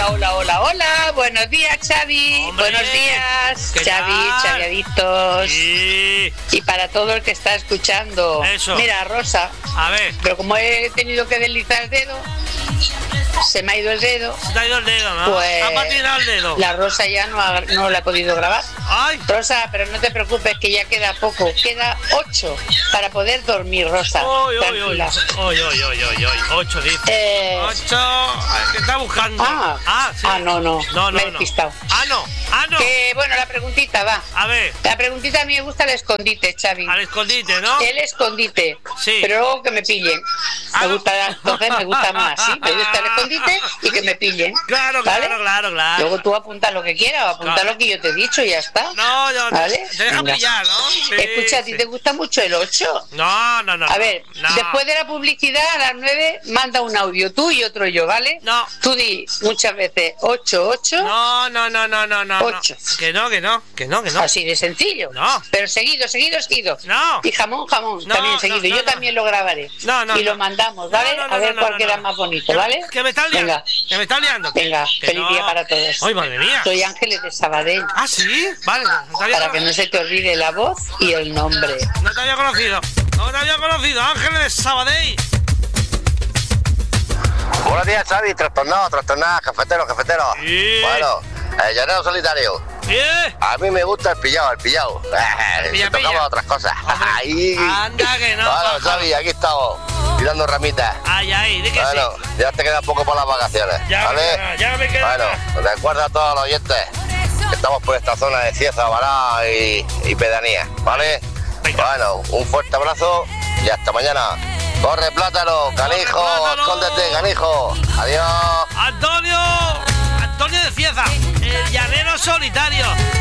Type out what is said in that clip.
Hola. Buenos días, Xavi. Hombre, buenos días, Xavi, Xaviaditos. Sí. Y para todo el que está escuchando. Eso. Mira, Rosa. A ver. Pero como he tenido que deslizar el dedo, se me ha ido el dedo. Se te ha ido el dedo, ¿no? Pues Ha patinado el dedo. la Rosa ya no la he podido grabar. Ay. Rosa, pero no te preocupes que ya queda poco. Queda 8 para poder dormir, Rosa. Oy, Tranquila. 8 dice. 8. ¿Qué está buscando? Sí. No. No. Me he despistado. No. Que bueno, la preguntita va. A ver. La preguntita a mí me gusta el escondite, Xavi. Al escondite, ¿no? El escondite. Sí. Pero luego que me pillen. Entonces me gusta más, ¿sí? Me gusta el escondite y que me pillen. Claro. Luego tú apunta lo que quieras, apunta lo que yo te he dicho y ya está. No, ¿vale? Te deja Venga. pillar, ¿no? Sí, Escucha, ¿a ti te gusta mucho el 8? No. A ver, después de la publicidad a las 9 manda un audio tú y otro yo, ¿vale? No. Tú di muchas veces 8. No. 8. Que no. Así de sencillo. No. Pero seguido. No. Y jamón, No, también seguido. no, Yo no. también lo grabaré. No. Y lo mandamos, ¿vale? No, a ver cuál queda no. más bonito, ¿vale? Que me estás liando. Venga. Que me estás liando. Venga, Que feliz no. día para todos. Ay, madre mía. Soy Ángeles de Sabadell. Ah, sí. Vale. Para que no se te olvide la voz y el nombre. No te había conocido. Ángeles de Sabadell. Buenos días, Xavi. Trastornado, cafetero. Sí. Bueno, el llanero solitario. ¿Qué? A mí me gusta el pillado. Pilla. Tocamos otras cosas. Ahí. Anda que no. Bueno, pájaro. Xavi, aquí estamos, tirando ramitas. Ay, di que Bueno, sí. ya te queda poco para las vacaciones, ¿vale? Ya me queda. Bueno, recuerda a todos los oyentes que estamos por esta zona de Cieza, Bará y Pedanía, ¿vale? Venga. Bueno, un fuerte abrazo y hasta mañana. Corre plátano, canijo, plátano. escóndete, canijo. Adiós. Antonio de Cieza, el llanero solitario.